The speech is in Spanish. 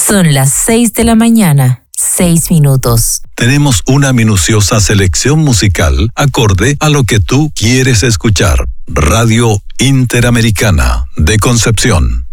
Son las 6 de la mañana, 6 minutos. Tenemos una minuciosa selección musical acorde a lo que tú quieres escuchar. Radio Interamericana de Concepción.